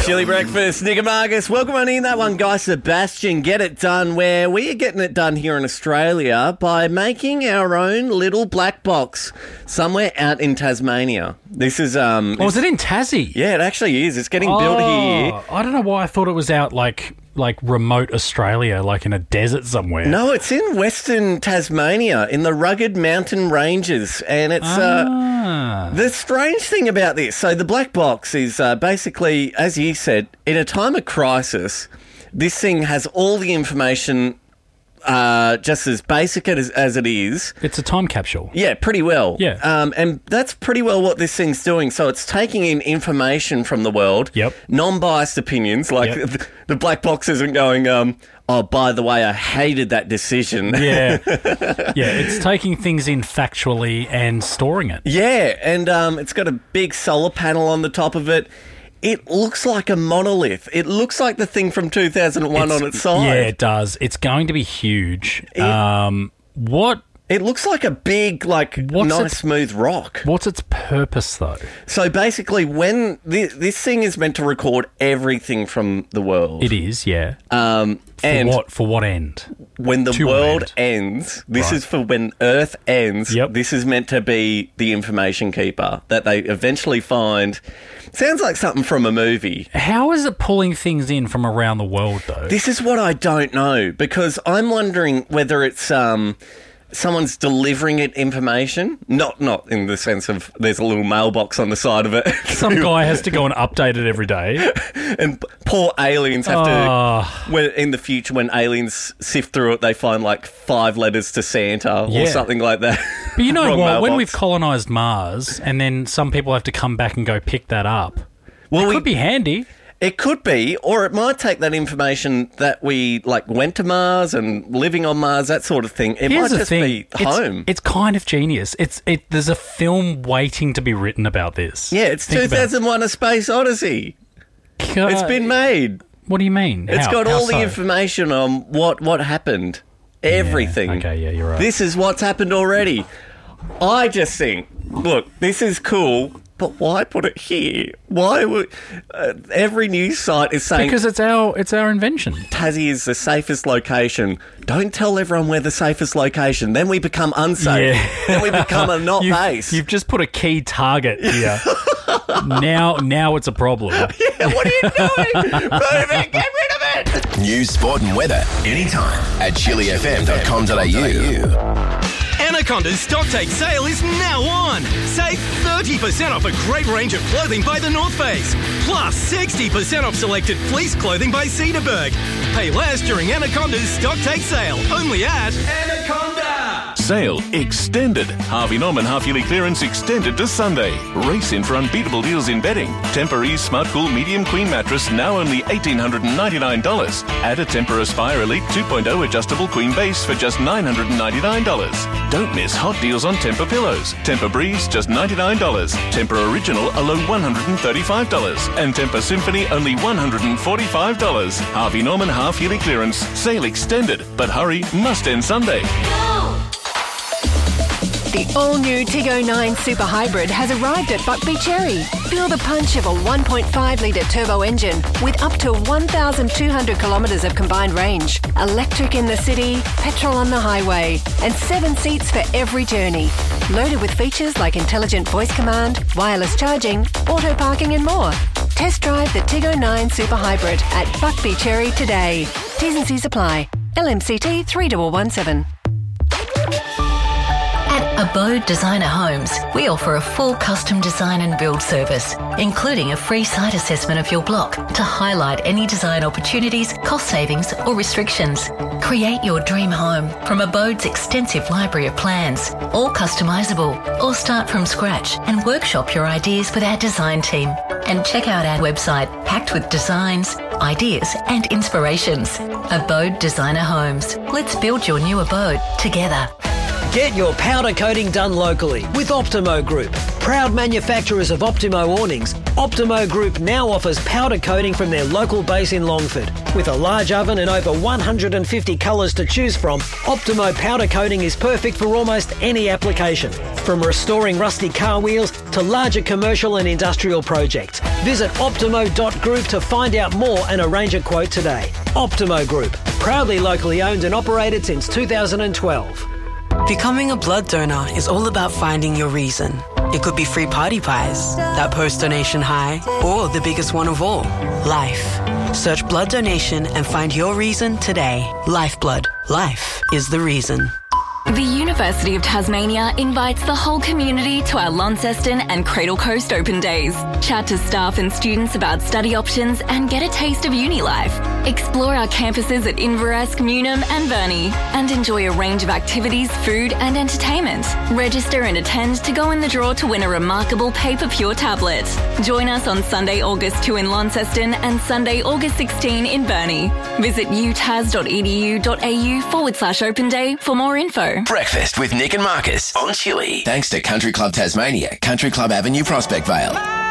Chili Breakfast, Nick and Marcus. Welcome on in. That one, Guy Sebastian, Get It Done, where we are getting it done here in Australia by making our own little black box somewhere out in Tasmania. This is... is it in Tassie? Yeah, it actually is. It's getting built here. I don't know why I thought it was out like remote Australia, like in a desert somewhere. No, it's in Western Tasmania, in the rugged mountain ranges, and it's the strange thing about this. So the black box is basically, as you said, in a time of crisis, this thing has all the information. Just as basic as it is. It's a time capsule. Yeah, pretty well. Yeah. And that's pretty well what this thing's doing. So it's taking in information from the world. Yep. Non-biased opinions. Like the black box isn't going, oh, by the way, I hated that decision. Yeah. Yeah, it's taking things in factually and storing it. Yeah, and it's got a big solar panel on the top of it. It looks like a monolith. It looks like the thing from 2001 on its side. Yeah, it does. It's going to be huge. It looks like a big, nice, smooth rock. What's its purpose, though? So basically, when this thing is meant to record everything from the world. It is, yeah. For what end? When the world ends, this is for when Earth ends. Yep. This is meant to be the information keeper that they eventually find. Sounds like something from a movie. How is it pulling things in from around the world, though? This is what I don't know, because I'm wondering whether it's someone's delivering it information. Not in the sense of there's a little mailbox on the side of it. Some guy has to go and update it every day. And poor aliens have to... in the future, when aliens sift through it, they find 5 letters to Santa or something like that. But you know what? When we've colonised Mars and then some people have to come back and go pick that up, it could be handy. It could be, or it might take that information that we went to Mars and living on Mars, that sort of thing. It might just be home. It's kind of genius. There's a film waiting to be written about this. Yeah, it's 2001: A Space Odyssey. It's been made. What do you mean? It's got all the information on what happened. Everything. Yeah. Okay, yeah, you're right. This is what's happened already. I just think, look, this is cool. But why put it here? Why would every news site is saying... Because it's our invention. Tassie is the safest location. Don't tell everyone we're the safest location. Then we become unsafe. Yeah. Then we become a not base. You've just put a key target here. now it's a problem. Yeah, what are you doing? Move it, get rid of it. News, sport and weather anytime at chilifm.com.au. Anaconda's stock take sale is now on. Save 30% off a great range of clothing by The North Face. Plus 60% off selected fleece clothing by Cedarburg. Pay less during Anaconda's stock take sale. Only at Anaconda. Sale extended. Harvey Norman half-yearly clearance extended to Sunday. Race in for unbeatable deals in bedding. Temporary Smart Cool Medium Queen Mattress now only $1,899. Add a Tempur Aspire Elite 2.0 adjustable queen base for just $999. Don't miss hot deals on Tempur pillows. Tempur Breeze just $99. Tempur Original a low $135. And Tempur Symphony only $145. Harvey Norman half-yearly clearance. Sale extended. But hurry, must end Sunday. The all-new Tiggo 9 Super Hybrid has arrived at Buckby Cherry. Feel the punch of a 1.5-litre turbo engine with up to 1,200 kilometres of combined range. Electric in the city, petrol on the highway, and 7 seats for every journey. Loaded with features like intelligent voice command, wireless charging, auto parking and more. Test drive the Tiggo 9 Super Hybrid at Buckby Cherry today. T's and C's apply. LMCT 3117. At Abode Designer Homes, we offer a full custom design and build service, including a free site assessment of your block to highlight any design opportunities, cost savings or restrictions. Create your dream home from Abode's extensive library of plans, all customisable, or start from scratch and workshop your ideas with our design team. And check out our website packed with designs, ideas and inspirations. Abode Designer Homes. Let's build your new abode together. Get your powder coating done locally with Optimo Group. Proud manufacturers of Optimo awnings, Optimo Group now offers powder coating from their local base in Longford. With a large oven and over 150 colours to choose from, Optimo powder coating is perfect for almost any application. From restoring rusty car wheels to larger commercial and industrial projects. Visit optimo.group to find out more and arrange a quote today. Optimo Group, proudly locally owned and operated since 2012. Becoming a blood donor is all about finding your reason. It could be free party pies, that post-donation high, or the biggest one of all, life. Search blood donation and find your reason today. Lifeblood. Life is the reason. The University of Tasmania invites the whole community to our Launceston and Cradle Coast Open Days. Chat to staff and students about study options and get a taste of uni life. Explore our campuses at Inveresk, Newnham and Burnie and enjoy a range of activities, food and entertainment. Register and attend to go in the draw to win a remarkable Paper Pure tablet. Join us on Sunday, August 2 in Launceston and Sunday, August 16 in Burnie. Visit utas.edu.au/Open Day for more info. Breakfast with Nick and Marcus on Chili. Thanks to Country Club Tasmania, Country Club Avenue, Prospect Vale.